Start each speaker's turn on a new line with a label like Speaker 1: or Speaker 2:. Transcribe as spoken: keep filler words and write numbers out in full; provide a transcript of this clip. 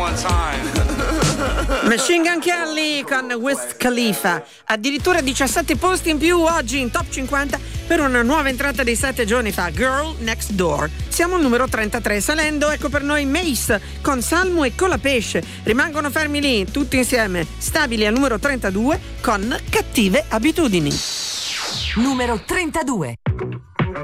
Speaker 1: one time.
Speaker 2: Machine Gun Kelly con Wiz Khalifa. Addirittura diciassette posti in più oggi in top cinquanta per una nuova entrata di sette giorni fa, Girl Next Door. Siamo al numero trentatré, salendo ecco per noi Mace con Salmo e Colapesce. Rimangono fermi lì, tutti insieme, stabili al numero trentadue con Cattive Abitudini.
Speaker 3: Numero trentadue.